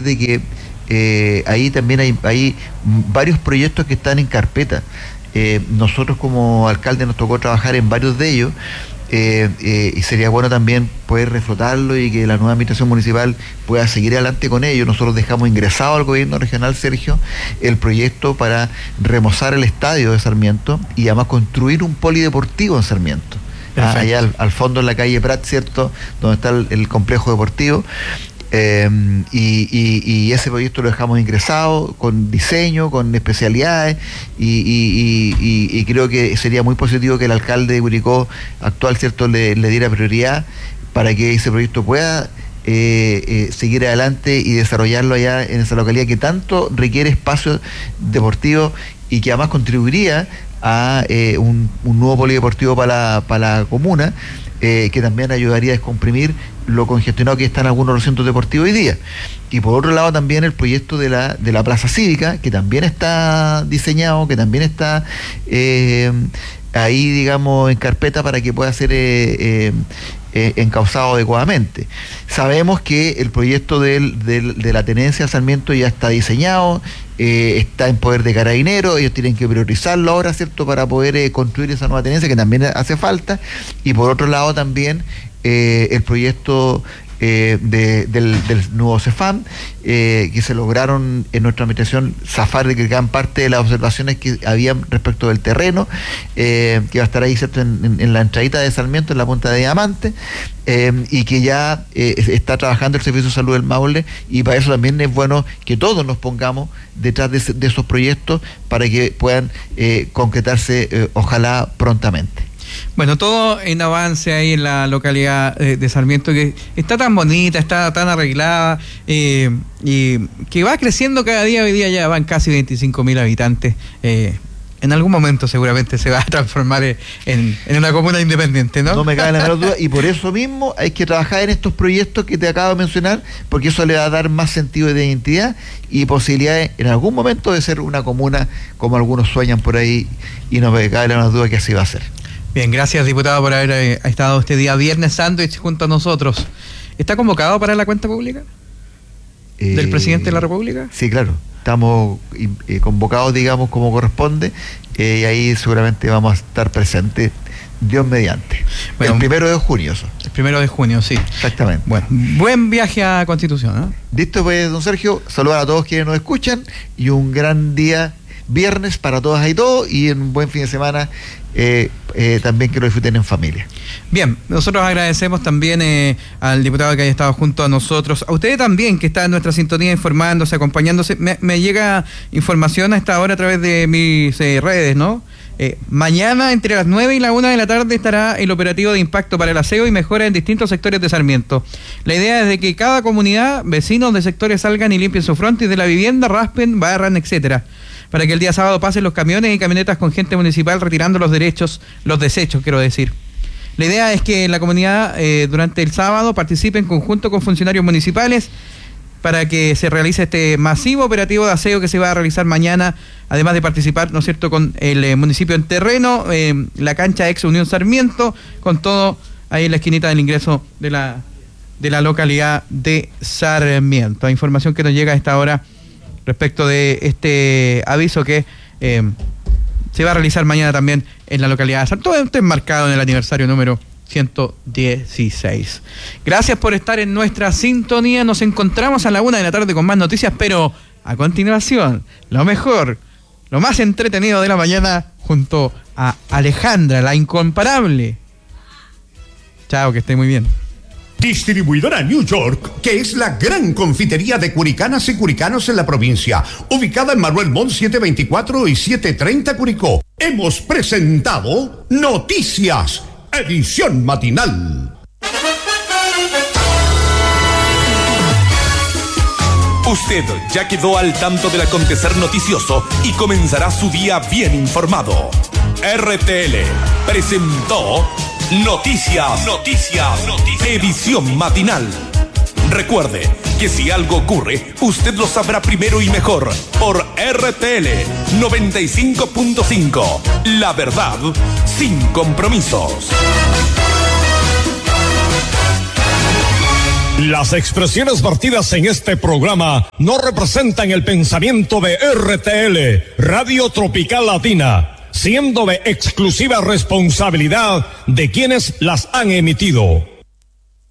decir de que ahí también hay varios proyectos que están en carpeta. Nosotros como alcalde nos tocó trabajar en varios de ellos. Y sería bueno también poder reflotarlo y que la nueva administración municipal pueda seguir adelante con ello. Nosotros dejamos ingresado al gobierno regional, Sergio, el proyecto para remozar el estadio de Sarmiento y además construir un polideportivo en Sarmiento. Allá al fondo en la calle Prat, ¿cierto?, donde está el complejo deportivo. Y ese proyecto lo dejamos ingresado con diseño, con especialidades y creo que sería muy positivo que el alcalde de Curicó actual, ¿cierto?, le diera prioridad para que ese proyecto pueda seguir adelante y desarrollarlo allá en esa localidad que tanto requiere espacios deportivos y que además contribuiría a un nuevo polideportivo para la comuna, que también ayudaría a descomprimir lo congestionado que están algunos recintos deportivos hoy día. Y por otro lado también el proyecto de la plaza cívica, que también está diseñado, que también está ahí, digamos, en carpeta para que pueda ser encauzado adecuadamente. Sabemos que el proyecto de la tenencia de Sarmiento ya está diseñado, está en poder de Carabineros, ellos tienen que priorizarlo ahora, ¿cierto?, para poder construir esa nueva tenencia que también hace falta. Y por otro lado también el proyecto del nuevo CEFAM, que se lograron en nuestra administración zafar de que gran parte de las observaciones que habían respecto del terreno, que va a estar ahí, ¿cierto?, en la entradita de Sarmiento, en la punta de Diamante, y que ya está trabajando el Servicio de Salud del Maule, y para eso también es bueno que todos nos pongamos detrás de esos proyectos para que puedan concretarse, ojalá prontamente. Bueno, todo en avance ahí en la localidad de Sarmiento, que está tan bonita, está tan arreglada, y que va creciendo cada día. Hoy día ya van casi 25.000 habitantes. En algún momento seguramente se va a transformar en una comuna independiente, ¿no? No me cabe la menor duda, y por eso mismo hay que trabajar en estos proyectos que te acabo de mencionar, porque eso le va a dar más sentido de identidad y posibilidades en algún momento de ser una comuna como algunos sueñan por ahí, y no me cabe la menor duda que así va a ser. Bien, gracias, diputado, por haber estado este día Viernes Sándwich junto a nosotros. ¿Está convocado para la cuenta pública del presidente de la República? Sí, claro. Estamos convocados, digamos, como corresponde, y ahí seguramente vamos a estar presentes, Dios mediante. Bueno, el 1 de junio, eso. El 1 de junio, sí. Exactamente. Bueno, buen viaje a Constitución, ¿no? Listo, pues, don Sergio, saludar a todos quienes nos escuchan y un gran día viernes para todas y todos, y un buen fin de semana también que lo disfruten en familia. Bien, nosotros agradecemos también al diputado que haya estado junto a nosotros, a ustedes también que está en nuestra sintonía informándose, acompañándose. Me llega información a esta hora a través de mis redes, ¿no? Mañana entre las 9 y la 1 de la tarde estará el operativo de impacto para el aseo y mejora en distintos sectores de Sarmiento. La idea es de que cada comunidad, vecinos de sectores salgan y limpien su frontis de la vivienda, raspen, barran, etcétera, para que el día sábado pasen los camiones y camionetas con gente municipal retirando los desechos, quiero decir. La idea es que la comunidad durante el sábado participe en conjunto con funcionarios municipales para que se realice este masivo operativo de aseo que se va a realizar mañana, además de participar, ¿no es cierto?, con el municipio en terreno, la cancha ex Unión Sarmiento, con todo ahí en la esquinita del ingreso de la localidad de Sarmiento. La información que nos llega a esta hora respecto de este aviso que se va a realizar mañana también en la localidad de Sarmiento. Todo esto enmarcado en el aniversario número 116. Gracias por estar en nuestra sintonía. Nos encontramos a la 1 de la tarde con más noticias, pero a continuación, lo mejor, lo más entretenido de la mañana junto a Alejandra, la incomparable. Chao, que esté muy bien. Distribuidora New York, que es la gran confitería de curicanas y curicanos en la provincia, ubicada en Manuel Montt 724 y 730 Curicó. Hemos presentado Noticias, edición matinal. Usted ya quedó al tanto del acontecer noticioso y comenzará su día bien informado. RTL presentó Noticias, edición matinal. Recuerde que si algo ocurre, usted lo sabrá primero y mejor por RTL 95.5. La verdad sin compromisos. Las expresiones vertidas en este programa no representan el pensamiento de RTL, Radio Tropical Latina, siendo de exclusiva responsabilidad de quienes las han emitido.